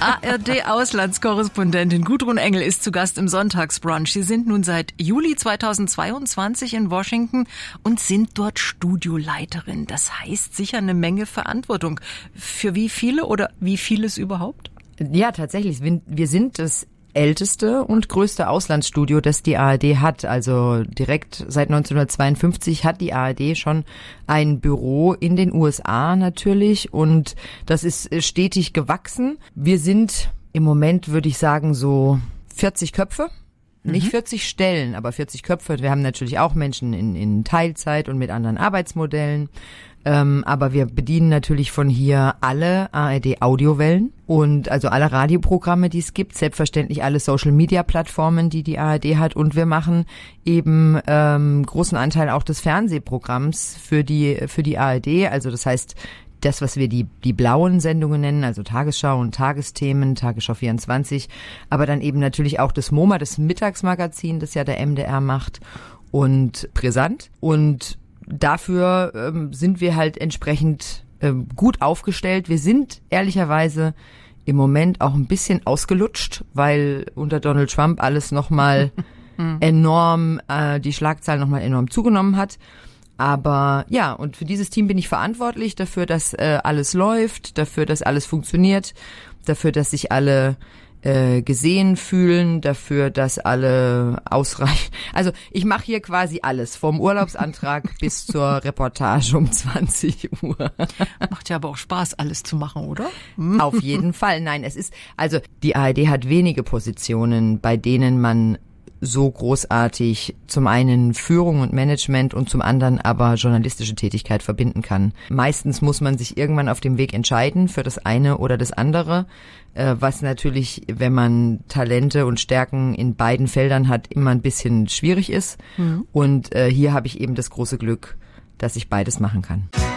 ARD-Auslandskorrespondentin Gudrun Engel ist zu Gast im Sonntagsbrunch. Sie sind nun seit Juli 2022 in Washington und sind dort Studioleiterin. Das heißt sicher eine Menge Verantwortung. Für wie viele oder wie vieles überhaupt? Ja, tatsächlich. Wir sind das älteste und größte Auslandsstudio, das die ARD hat. Also direkt seit 1952 hat die ARD schon ein Büro in den USA natürlich und das ist stetig gewachsen. Wir sind im Moment, würde ich sagen, so 40 Köpfe. Nicht 40 Stellen, aber 40 Köpfe. Wir haben natürlich auch Menschen in Teilzeit und mit anderen Arbeitsmodellen. Aber wir bedienen natürlich von hier alle ARD-Audiowellen und also alle Radioprogramme, die es gibt, selbstverständlich alle Social-Media-Plattformen, die die ARD hat und wir machen eben großen Anteil auch des Fernsehprogramms für die ARD, also das heißt das, was wir die blauen Sendungen nennen, also Tagesschau und Tagesthemen, Tagesschau 24, aber dann eben natürlich auch das MoMA, das Mittagsmagazin, das ja der MDR macht und Brisant und dafür sind wir halt entsprechend gut aufgestellt. Wir sind ehrlicherweise im Moment auch ein bisschen ausgelutscht, weil unter Donald Trump alles nochmal enorm, die Schlagzeilen nochmal enorm zugenommen hat. Aber ja, und für dieses Team bin ich verantwortlich, dafür, dass alles läuft, dafür, dass alles funktioniert, dafür, dass sich alle gesehen fühlen, dafür, dass alle ausreichen. Also ich mache hier quasi alles, vom Urlaubsantrag bis zur Reportage um 20 Uhr. Macht ja aber auch Spaß, alles zu machen, oder? Auf jeden Fall. Nein, also die ARD hat wenige Positionen, bei denen man so großartig zum einen Führung und Management und zum anderen aber journalistische Tätigkeit verbinden kann. Meistens muss man sich irgendwann auf dem Weg entscheiden für das eine oder das andere, was natürlich, wenn man Talente und Stärken in beiden Feldern hat, immer ein bisschen schwierig ist. Und hier habe ich eben das große Glück, dass ich beides machen kann.